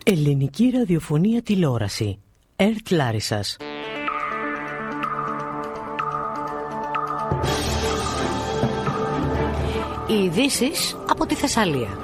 Ελληνική ραδιοφωνία τηλεόραση. ΕΡΤ Λάρισσας. Οι ειδήσεις από τη Θεσσαλία.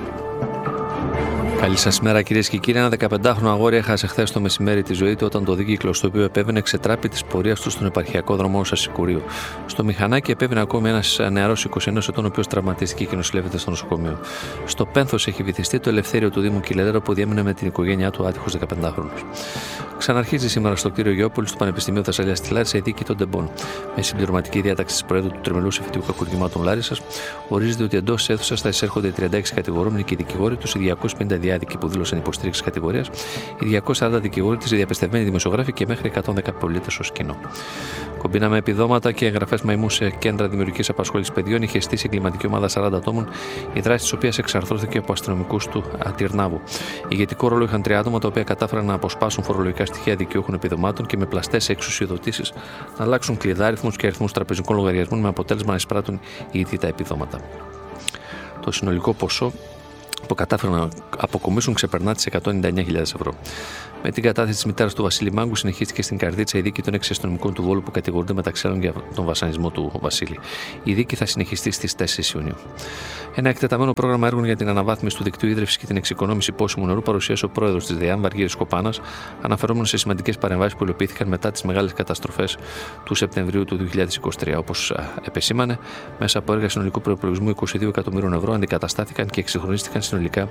Καλή σας μέρα, κυρίες και κύριοι. Ένα 15χρονο αγόρι έχασε χθες το μεσημέρι τη ζωή του όταν το δίκυκλο στο οποίο επέβαινε ξετράπη τη πορεία του στον επαρχιακό δρόμο Σασικουρίου. Στο μηχανάκι επέβαινε ακόμη ένας νεαρός 21 ετών, ο οποίος τραυματίστηκε και νοσηλεύεται στο νοσοκομείο. Στο πένθος έχει βυθιστεί το Ελευθέριο του Δήμου Κιλέδερο, που διέμενε με την οικογένειά του άτυχος 15χρονος. Ξαναρχίζει σήμερα στο κτίριο Γεώπολης του Πανεπιστημίου Θεσσαλίας στη Λάρισα η δίκη των τεμπών. Με συμπληρωματική διάταξη της Προέδρου του Τριμελούς Εφετείου Κακουργημάτων Λάρισσας, ορίζεται ότι εντός της αίθουσας θα εισέρχονται οι 36 κατηγορούμενοι και οι δικηγόροι τους, οι 250 διάδικοι που δήλωσαν υποστήριξη κατηγορίας, οι 240 δικηγόροι της, οι διαπιστευμένοι δημοσιογράφοι και μέχρι 110 πολίτες ως κοινό. Κομπίνα με επιδόματα και εγγραφές μαϊμού σε κέντρα δημιουργικής απασχόλησης παιδιών είχε στήσει εγκληματική ομάδα 40 ατόμων, η δράση της οποίας εξαρθρώθηκε από αστυνομικούς του Τυρνάβου. Ηγετικό ρόλο είχαν 3 άτομα, τα οποία κατάφεραν να αποσπάσουν φορολογικά στοιχεία δικαιούχων επιδομάτων και με πλαστές εξουσιοδοτήσεις να αλλάξουν κλειδάριθμους και αριθμούς τραπεζικών λογαριασμών, με αποτέλεσμα να εισπράττουν οι ίδιοι τα επιδόματα. Το συνολικό ποσό που κατάφεραν να αποκομίσουν ξεπερνά τις 199.000 ευρώ. Με την κατάθεση της μητέρας του Βασίλη Μάγκου, συνεχίστηκε στην Καρδίτσα η δίκη των 6 αστυνομικών του Βόλου που κατηγορούνται μεταξύ άλλων για τον βασανισμό του Βασίλη. Η δίκη θα συνεχιστεί στις 4 Ιουνίου. Ένα εκτεταμένο πρόγραμμα έργων για την αναβάθμιση του δικτύου ίδρυυσης και την εξοικονόμηση πόσιμου νερού παρουσίασε ο πρόεδρος της ΔΕΑΜ, Βαργύρης Κοπάνας, αναφερόμενος σε σημαντικές παρεμβάσεις που υλοποιήθηκαν μετά τις μεγάλες καταστροφές του Σεπτεμβρίου του 2023. Όπως επεσήμανε, μέσα από έργα συνολικού προϋπολογισμού 22 εκατομμύριων ευρώ αντικαταστάθηκαν και εξυγχρονίστηκαν συνολικά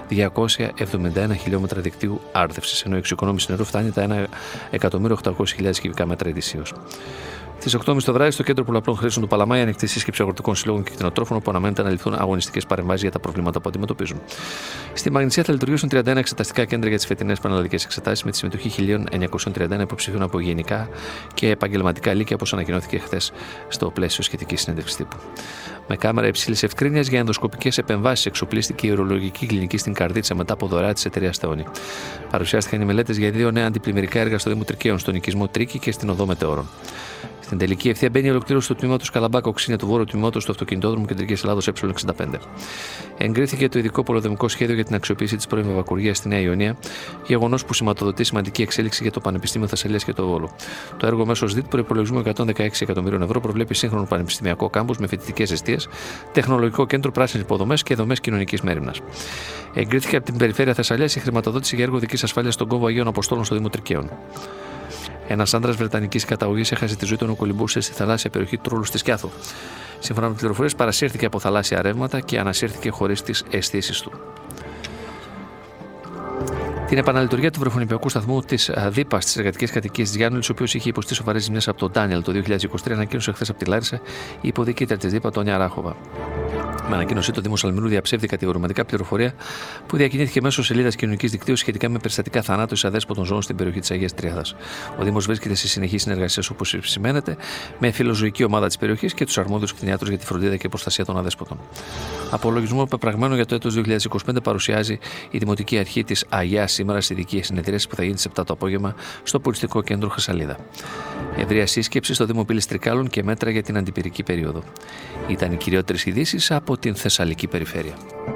271 χιλιόμετρα δικτύου άρδευσης, ενώ η εξοικονόμηση νερού φτάνει τα 1.800.000 κυβικά μέτρα ετησίως. Στις 8.30 το βράδυ, στο κέντρο πολλαπλών χρήσεων του Παλαμά, η ανοιχτή σύσκεψη αγροτικών συλλόγων και κτηνοτρόφων, όπου αναμένεται να ληφθούν αγωνιστικές παρεμβάσεις για τα προβλήματα που αντιμετωπίζουν. Στη Μαγνησία θα λειτουργήσουν 31 εξεταστικά κέντρα για τις φετινές πανελλαδικές εξετάσεις, με τη συμμετοχή 1.931 υποψηφίων από γενικά και επαγγελματικά λύκεια, όπως ανακοινώθηκε χθες στο πλαίσιο σχετικής συνέντευξης τύπου. Με κάμερα υψηλής ευκρίνειας για ενδοσκοπικές επεμβάσεις εξοπλίστηκε η ουρολογική κλινική στην Καρδίτσα μετά από δωρεά της εταιρείας Θεόνη. Παρουσιάστηκαν οι μελέτες για 2 νέα αντιπλημμυρικά έργα στο Δήμο Τρικαίων, στον οικισμό Τρίκη και στην οδό Μετεώρων. Στην τελική ευθεία μπαίνει η ολοκλήρωση του τμήματος Καλαμπάκα Οξίνια του Βόρειου τμήματος του αυτοκινητόδρομου Κεντρικής Ελλάδος Ε65. Εγκρίθηκε το ειδικό πολεοδομικό σχέδιο για την αξιοποίηση της πρώην βαβακουργίας στη Νέα Ιωνία, γεγονός που σηματοδοτεί σημαντική εξέλιξη για το Πανεπιστήμιο Θεσσαλίας και το Βόλο. Το έργο μέσως ΔΙΤ προϋπολογισμού 116 εκατομμυρίων ευρώ προβλέπει σύγχρονο πανεπιστημιακό κάμπους με φοιτητικές εστίες, τεχνολογικό κέντρο, πράσινες υποδομές και δομές κοινωνικής μέριμνας. Εγκρίθηκε από την Περιφέρεια Θεσσαλίας η χρηματοδότηση για έργο οδικής ασφάλειας στον κόμβο Αγίων Αποστόλων στο Δήμο Τρικαίων. Ένας άντρας βρετανικής καταγωγής έχασε τη ζωή του ενώ κολυμπούσε στη θαλάσσια περιοχή Τρούλου στη Σκιάθο. Σύμφωνα με πληροφορίες, παρασύρθηκε από θαλάσσια ρεύματα και ανασύρθηκε χωρίς τις αισθήσεις του. Την επαναλειτουργία του βρεφονιπιακού σταθμού της ΔΥΠΑ στις εργατικές κατοικίες της Γιάννουλης, ο οποίος είχε υποστεί σοβαρές ζημιές από τον Ντάνιελ το 2023, ανακοίνωσε χθες από τη Λάρισα η υποδικήτρια της ΔΥΠΑ, Τόνια Ράχοβα. Με ανακοίνωσή, το Δήμο Σαλμινού διαψεύδει κατηγορηματικά πληροφορία που διακινήθηκε μέσω σελίδας κοινωνικής δικτύωσης σχετικά με περιστατικά θανάτου αδέσποτων ζώων στην περιοχή της Αγίας Τριάδας. Ο Δήμος βρίσκεται σε συνεχή συνεργασία, όπως σημαίνεται, με φιλοζωική ομάδα της περιοχής και τους αρμόδιους κτηνιάτρους για τη φροντίδα και προστασία των αδέσποτων. Απολογισμό πεπραγμένο για το έτος 2025 παρουσιάζει η Δημοτική Αρχή της Αγιάς σήμερα στη δική συνεδρίαση που θα γίνει στις 7 το απόγευμα στο Πολιτιστικό Κέντρο Χασαλίδα. Ευρεία σύσκεψη στο Δήμο Πύλης Τρικάλων και μέτρα για την αντιπυρική περίοδο. Ήταν οι κυριότερες ειδήσεις από την Θεσσαλική περιφέρεια.